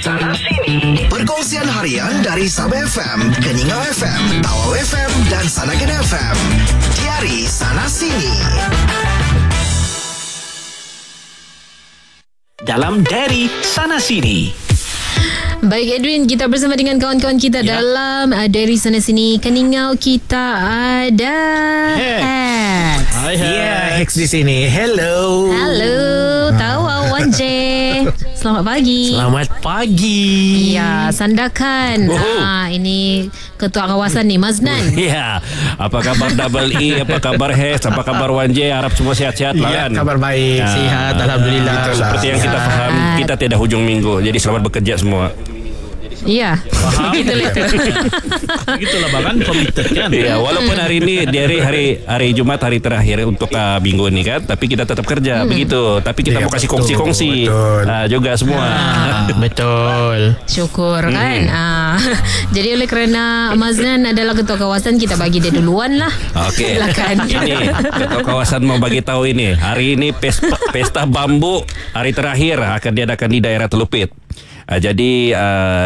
Sana Sini. Perkongsian harian dari Sabah FM, Keningau FM, Tawau FM dan Sanagan FM. Diari Sana Sini. Dalam Diary Sana Sini. Baik Edwin, kita bersama dengan kawan-kawan kita dalam Diary Sana Sini. Keningau kita ada Hex. Hai, Hex di sini. Hello. Halo, Tawau Wanje. Selamat pagi. Selamat pagi. Ya, Sandakan. Ini ketua kawasan ni, Maznan. Ya, apa kabar Double E, apa kabar Hex, apa kabar Wanje? Harap semua sihat-sihat lah kan. Kabar baik, sihat, alhamdulillah. Seperti yang kita faham, kita tidak hujung minggu. Jadi selamat bekerja semua. Ya, itulah itu. Begitulah bahkan committed kan. Ya, walaupun hari ini dari hari Jumat, hari terakhir untuk minggu ini kan, tapi kita tetap kerja begitu. Tapi kita mau kasih kongsi-kongsi juga semua. Betul. Syukur kan. Jadi oleh kerana Maznan adalah ketua kawasan, kita bagi dia duluan lah. Okey. Silakan. Ini ketua kawasan mau bagi tahu ini. Hari ini pesta bambu hari terakhir akan diadakan di daerah Telupit. Jadi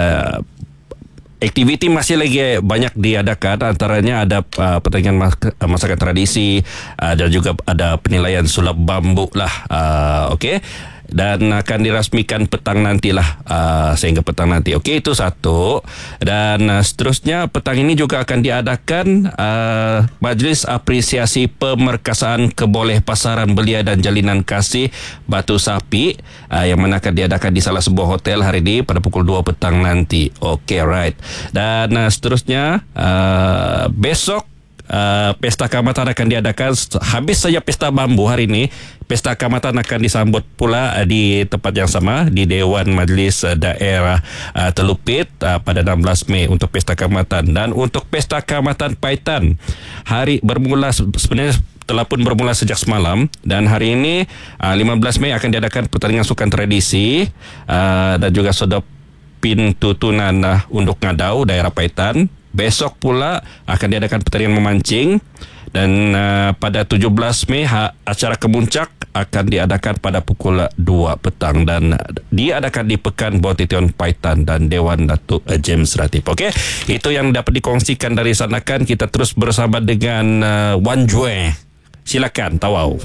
aktiviti masih lagi banyak diadakan. Antaranya ada pertandingan masakan tradisi, dan juga ada penilaian sulap bambu lah. Okey. Dan akan dirasmikan petang nantilah, sehingga petang nanti. Okey, itu satu. Dan seterusnya petang ini juga akan diadakan Majlis Apresiasi Pemerkasaan Keboleh Pasaran Belia dan Jalinan Kasih Batu Sapi, yang mana akan diadakan di salah sebuah hotel hari ini pada pukul 2 petang nanti. Okey, right. Dan seterusnya besok Pesta Kaamatan akan diadakan. Habis saja Pesta Bambu hari ini, Pesta Kaamatan akan disambut pula di tempat yang sama, di Dewan Majlis Daerah Telupit pada 16 Mei untuk Pesta Kaamatan. Dan untuk Pesta Kaamatan Paitan, hari bermula sebenarnya telah pun bermula sejak semalam, dan hari ini 15 Mei akan diadakan pertandingan sukan tradisi dan juga sodop pintu tunan Unduk Ngadau daerah Paitan. Besok pula akan diadakan pertandingan memancing, dan pada 17 Mei acara kemuncak akan diadakan pada pukul 2 petang dan diadakan di Pekan Botition Paitan dan Dewan Datuk James Ratip. Okey, itu yang dapat dikongsikan dari Sanakan. Kita terus bersama dengan Wan Jue. Silakan Tawau.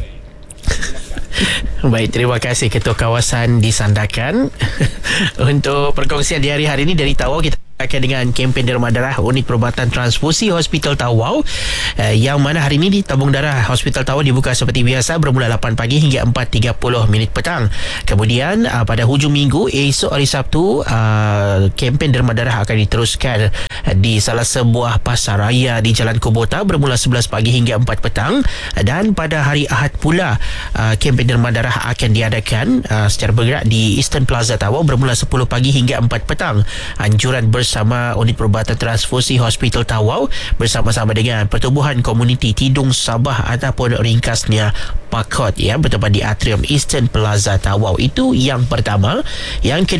Baik, terima kasih Ketua Kawasan di Sandakan. Untuk perkongsian di hari ini dari Tawau, kita akan dengan kempen derma darah Unit Perubatan Transfusi Hospital Tawau, yang mana hari ini di tabung darah Hospital Tawau dibuka seperti biasa bermula 8 pagi hingga 4.30 minit petang. Kemudian pada hujung minggu, esok hari Sabtu, kempen derma darah akan diteruskan di salah sebuah pasar raya di Jalan Kubota bermula 11 pagi hingga 4 petang. Dan pada hari Ahad pula, kempen derma darah akan diadakan secara bergerak di Eastern Plaza Tawau bermula 10 pagi hingga 4 petang. Anjuran bersama Unit Perubatan Transfusi Hospital Tawau bersama-sama dengan Pertubuhan Komuniti Tidung Sabah ataupun ringkasnya PAKOT, ya, bertempat di atrium Eastern Plaza Tawau. Itu yang pertama. Yang kedua,